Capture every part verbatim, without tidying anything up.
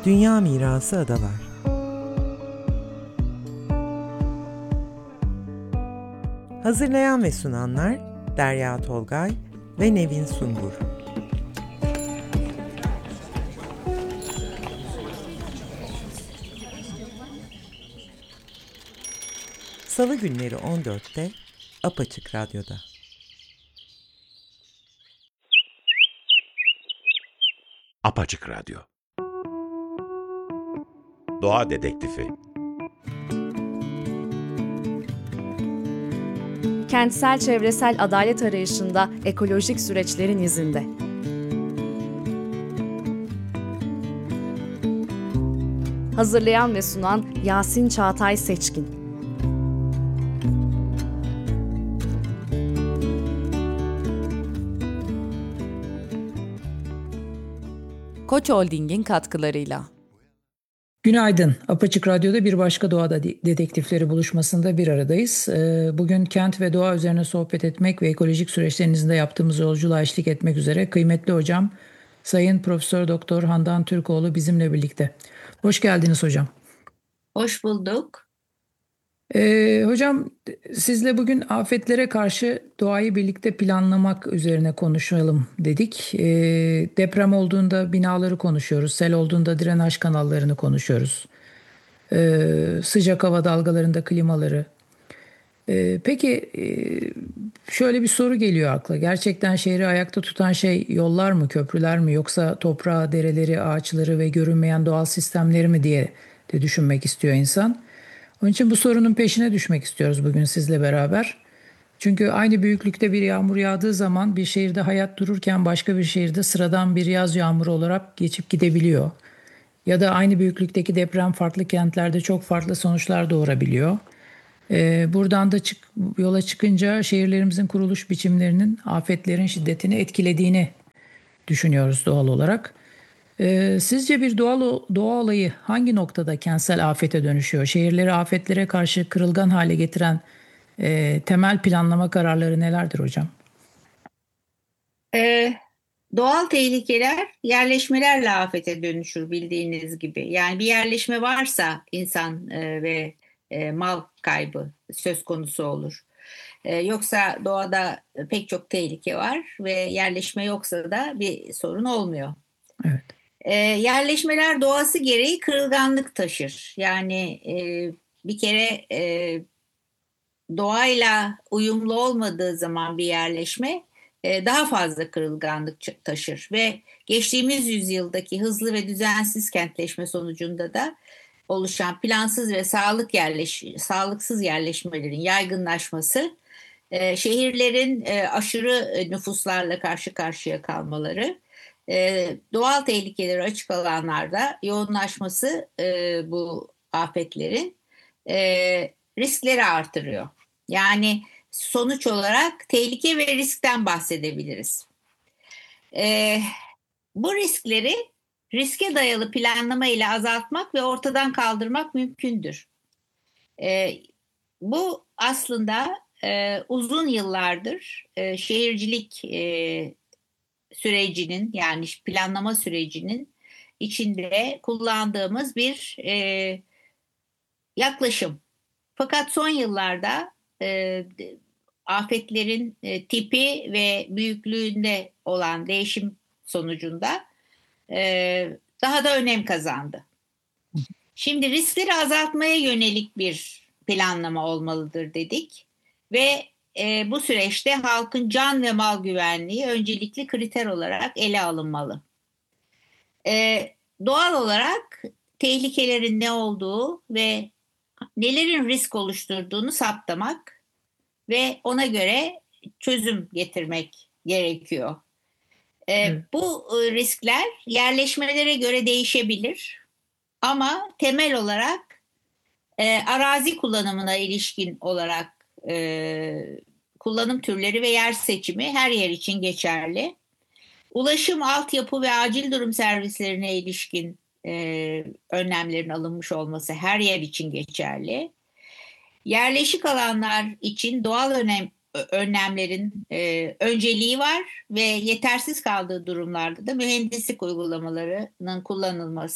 Dünya Mirası Adalar. Hazırlayan ve sunanlar Derya Tolgay ve Nevin Sungur. Salı günleri on dörtte Apaçık Radyo'da. Apaçık Radyo. Doğa Dedektifi. Kentsel çevresel adalet arayışında ekolojik süreçlerin izinde. Hazırlayan ve sunan Yasin Çağatay Seçkin. Koç Holding'in katkılarıyla. Günaydın. Apaçık Radyo'da bir başka doğa dedektifleri buluşmasında bir aradayız. Bugün kent ve doğa üzerine sohbet etmek ve ekolojik süreçlerinizde yaptığımız yolculuğa eşlik etmek üzere kıymetli hocam Sayın Profesör Doktor Handan Türkoğlu bizimle birlikte. Hoş geldiniz hocam. Hoş bulduk. Ee, hocam sizle bugün afetlere karşı doğayı birlikte planlamak üzerine konuşalım dedik. Ee, deprem olduğunda binaları konuşuyoruz, sel olduğunda drenaj kanallarını konuşuyoruz. Ee, sıcak hava dalgalarında klimaları. Ee, peki e, şöyle bir soru geliyor akla. Gerçekten şehri ayakta tutan şey yollar mı, köprüler mi yoksa toprağı, dereleri, ağaçları ve görünmeyen doğal sistemleri mi diye de düşünmek istiyor insan. Onun için bu sorunun peşine düşmek istiyoruz bugün sizle beraber. Çünkü aynı büyüklükte bir yağmur yağdığı zaman bir şehirde hayat dururken başka bir şehirde sıradan bir yaz yağmuru olarak geçip gidebiliyor. Ya da aynı büyüklükteki deprem farklı kentlerde çok farklı sonuçlar doğurabiliyor. Ee, buradan da çık, yola çıkınca şehirlerimizin kuruluş biçimlerinin afetlerin şiddetini etkilediğini düşünüyoruz doğal olarak. Ee, sizce bir doğal doğa olayı hangi noktada kentsel afete dönüşüyor? Şehirleri afetlere karşı kırılgan hale getiren e, temel planlama kararları nelerdir hocam? Ee, doğal tehlikeler yerleşmelerle afete dönüşür bildiğiniz gibi. Yani bir yerleşme varsa insan e, ve e, mal kaybı söz konusu olur. E, yoksa doğada pek çok tehlike var ve yerleşme yoksa da bir sorun olmuyor. Evet. E, yerleşmeler doğası gereği kırılganlık taşır. Yani e, bir kere e, doğayla uyumlu olmadığı zaman bir yerleşme e, daha fazla kırılganlık taşır ve geçtiğimiz yüzyıldaki hızlı ve düzensiz kentleşme sonucunda da oluşan plansız ve sağlık yerleş sağlıksız yerleşmelerin yaygınlaşması, e, şehirlerin e, aşırı nüfuslarla karşı karşıya kalmaları, e, doğal tehlikeleri açık alanlarda yoğunlaşması e, bu afetlerin e, riskleri artırıyor. Yani sonuç olarak tehlike ve riskten bahsedebiliriz. Ee, bu riskleri riske dayalı planlama ile azaltmak ve ortadan kaldırmak mümkündür. Ee, bu aslında e, uzun yıllardır e, şehircilik e, sürecinin yani planlama sürecinin içinde kullandığımız bir e, yaklaşım. Fakat son yıllarda e, afetlerin e, tipi ve büyüklüğünde olan değişim sonucunda e, daha da önem kazandı. Şimdi riskleri azaltmaya yönelik bir planlama olmalıdır dedik ve e, bu süreçte halkın can ve mal güvenliği öncelikli kriter olarak ele alınmalı. E, doğal olarak tehlikelerin ne olduğu ve nelerin risk oluşturduğunu saptamak ve ona göre çözüm getirmek gerekiyor. Ee, Evet. Bu e, riskler yerleşmelere göre değişebilir ama temel olarak e, arazi kullanımına ilişkin olarak e, kullanım türleri ve yer seçimi her yer için geçerli. Ulaşım, altyapı ve acil durum servislerine ilişkin e, önlemlerin alınmış olması her yer için geçerli. Yerleşik alanlar için doğal önem, önlemlerin e, önceliği var ve yetersiz kaldığı durumlarda da mühendislik uygulamalarının kullanılması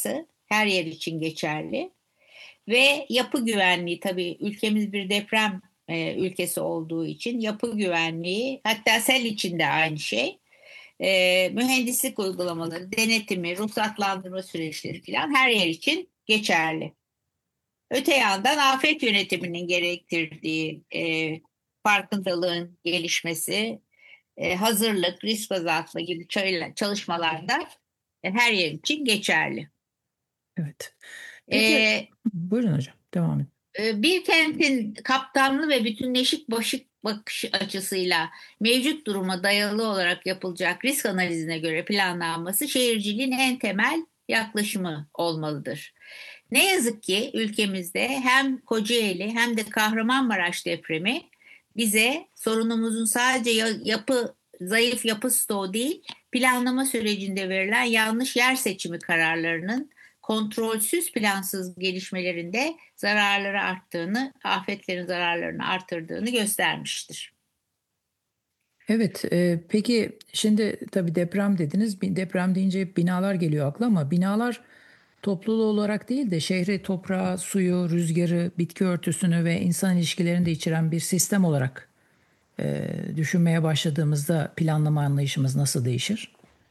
Her yer için geçerli. Ve yapı güvenliği, tabii ülkemiz bir deprem e, ülkesi olduğu için yapı güvenliği, hatta sel için de aynı şey. E, mühendislik uygulamaları, denetimi, ruhsatlandırma süreçleri falan her yer için geçerli. Öte yandan afet yönetiminin gerektirdiği e, farkındalığın gelişmesi, e, hazırlık, risk azaltma gibi çalışmalarda e, her yer için geçerli. Evet. Peki, E, buyurun hocam, devam edin. e, bir kentin kapsamlı ve bütünleşik başık bakış açısıyla mevcut duruma dayalı olarak yapılacak risk analizine göre planlanması şehirciliğin en temel yaklaşımı olmalıdır. Ne yazık ki ülkemizde hem Kocaeli hem de Kahramanmaraş depremi bize sorunumuzun sadece yapı, zayıf yapı stoğu değil, planlama sürecinde verilen yanlış yer seçimi kararlarının kontrolsüz plansız gelişmelerinde zararları arttığını, afetlerin zararlarını artırdığını göstermiştir. Evet, e, peki şimdi tabii deprem dediniz. Bir deprem deyince binalar geliyor akla ama binalar topluluğu olarak değil de şehri, toprağı, suyu, rüzgarı, bitki örtüsünü ve insan ilişkilerini de içeren bir sistem olarak e, düşünmeye başladığımızda planlama anlayışımız nasıl değişir?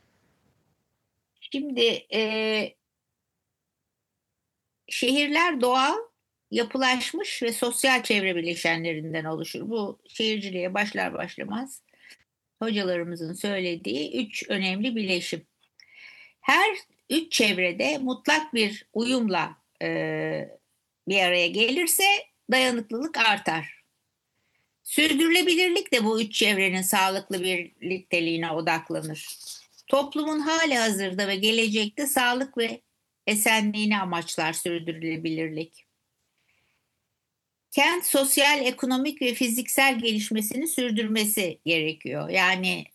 Şimdi e, şehirler doğal, yapılaşmış ve sosyal çevre bileşenlerinden oluşur. Bu şehirciliğe başlar başlamaz hocalarımızın söylediği üç önemli bileşim. Her üç çevrede mutlak bir uyumla e, bir araya gelirse dayanıklılık artar. Sürdürülebilirlik de bu üç çevrenin sağlıklı birlikteliğine odaklanır. Toplumun hali hazırda ve gelecekte sağlık ve esenliğini amaçlar sürdürülebilirlik. Kent sosyal, ekonomik ve fiziksel gelişmesini sürdürmesi gerekiyor. Yani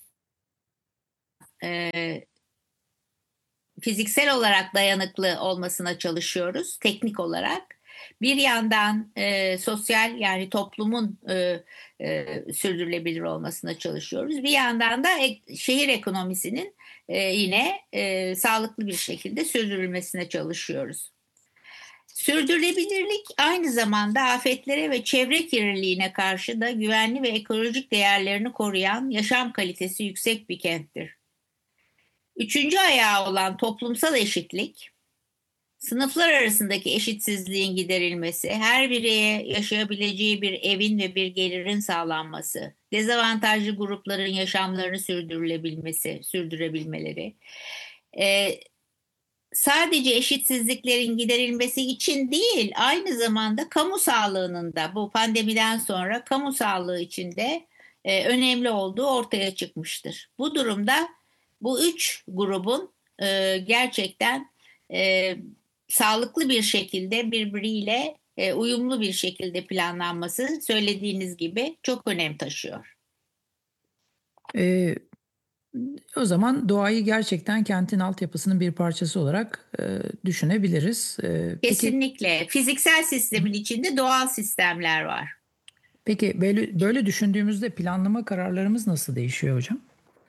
e, fiziksel olarak dayanıklı olmasına çalışıyoruz, teknik olarak. Bir yandan e, sosyal, yani toplumun e, e, sürdürülebilir olmasına çalışıyoruz. Bir yandan da ek, şehir ekonomisinin e, yine e, sağlıklı bir şekilde sürdürülmesine çalışıyoruz. Sürdürülebilirlik aynı zamanda afetlere ve çevre kirliliğine karşı da güvenli ve ekolojik değerlerini koruyan, yaşam kalitesi yüksek bir kenttir. Üçüncü ayağı olan toplumsal eşitlik, sınıflar arasındaki eşitsizliğin giderilmesi, her bireye yaşayabileceği bir evin ve bir gelirin sağlanması, dezavantajlı grupların yaşamlarını sürdürülebilmesi, sürdürebilmeleri, e, sadece eşitsizliklerin giderilmesi için değil, aynı zamanda kamu sağlığının da bu pandemiden sonra kamu sağlığı için de e, önemli olduğu ortaya çıkmıştır. Bu durumda bu üç grubun e, gerçekten e, sağlıklı bir şekilde birbiriyle e, uyumlu bir şekilde planlanması, söylediğiniz gibi, çok önem taşıyor. E, o zaman doğayı gerçekten kentin altyapısının bir parçası olarak e, düşünebiliriz. E, peki, Kesinlikle. Fiziksel sistemin içinde doğal sistemler var. peki böyle, böyle düşündüğümüzde planlama kararlarımız nasıl değişiyor hocam?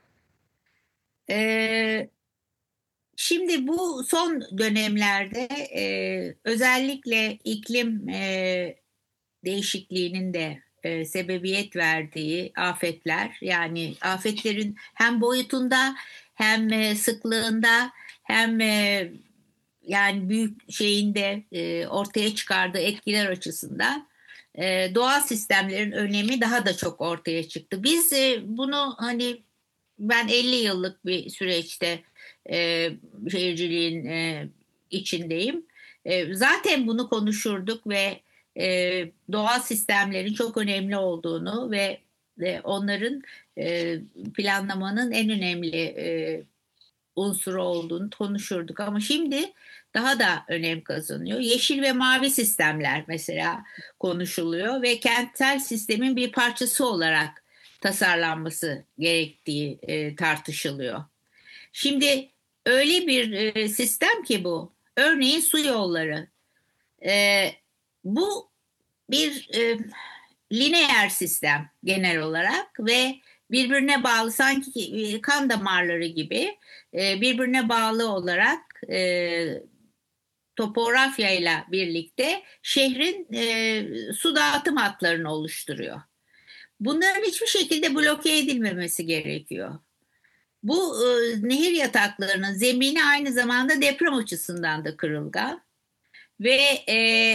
Ee, Şimdi bu son dönemlerde e, özellikle iklim e, değişikliğinin de e, sebebiyet verdiği afetler, yani afetlerin hem boyutunda hem e, sıklığında hem e, yani büyük şeyinde e, ortaya çıkardığı etkiler açısından e, doğal sistemlerin önemi daha da çok ortaya çıktı. Biz e, bunu hani ben elli yıllık bir süreçte e, şehirciliğin e, içindeyim. E, zaten bunu konuşurduk ve e, doğal sistemlerin çok önemli olduğunu ve e, onların e, planlamanın en önemli e, unsuru olduğunu konuşurduk. Ama şimdi daha da önem kazanıyor. Yeşil ve mavi sistemler mesela konuşuluyor ve kentsel sistemin bir parçası olarak tasarlanması gerektiği e, tartışılıyor. Şimdi öyle bir e, sistem ki bu. Örneğin su yolları. E, bu bir e, lineer sistem genel olarak ve birbirine bağlı, sanki kan damarları gibi e, birbirine bağlı olarak e, topografyayla birlikte şehrin e, su dağıtım hatlarını oluşturuyor. Bunların hiçbir şekilde bloke edilmemesi gerekiyor. Bu e, nehir yataklarının zemini aynı zamanda deprem açısından da kırılgan ve e,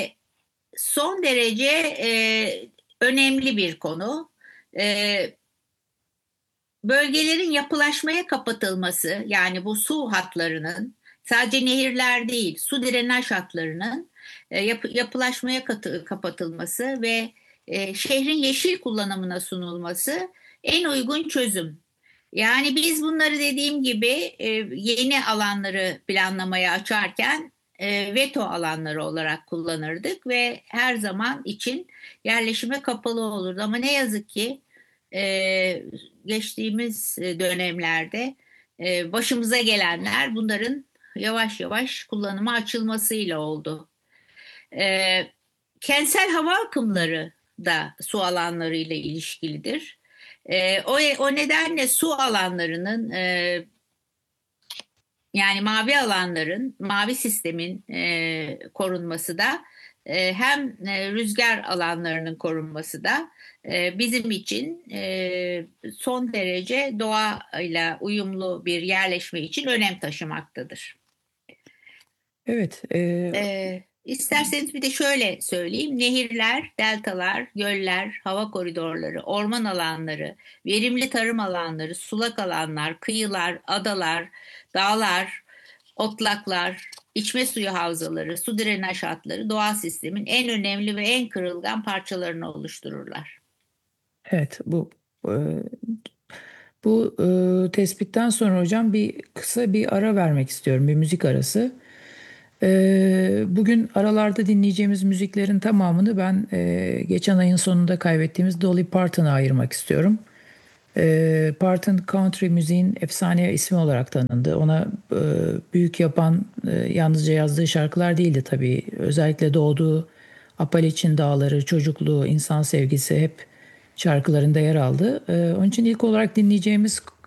son derece e, önemli bir konu. E, bölgelerin yapılaşmaya kapatılması, yani bu su hatlarının, sadece nehirler değil, su drenaj hatlarının e, yapı, yapılaşmaya katı, kapatılması ve e, şehrin yeşil kullanımına sunulması en uygun çözüm. Yani biz bunları dediğim gibi e, yeni alanları planlamaya açarken e, veto alanları olarak kullanırdık ve her zaman için yerleşime kapalı olurdu. Ama ne yazık ki e, geçtiğimiz dönemlerde e, başımıza gelenler bunların yavaş yavaş kullanıma açılmasıyla oldu. E, kentsel hava akımları da su alanları ile ilişkilidir. E, o, o nedenle su alanlarının e, yani mavi alanların, mavi sistemin e, korunması da e, hem e, rüzgar alanlarının korunması da e, bizim için e, son derece doğayla uyumlu bir yerleşme için önem taşımaktadır. Evet. E, E, isterseniz bir de şöyle söyleyeyim. Nehirler, deltalar, göller, hava koridorları, orman alanları, verimli tarım alanları, sulak alanlar, kıyılar, adalar, dağlar, otlaklar, içme suyu havzaları, su drenaj hatları doğal sistemin en önemli ve en kırılgan parçalarını oluştururlar. evet bu e, bu e, tespitten sonra hocam bir kısa bir ara vermek istiyorum. Bir müzik arası. E, bugün aralarda dinleyeceğimiz müziklerin tamamını ben e, geçen ayın sonunda kaybettiğimiz Dolly Parton'a ayırmak istiyorum. E, Parton country müziğin efsane ismi olarak tanındı. Ona e, büyük yapan e, yalnızca yazdığı şarkılar değildi tabii. Özellikle doğduğu Appalachian dağları, çocukluğu, insan sevgisi hep şarkılarında yer aldı. E, onun için ilk olarak dinleyeceğimiz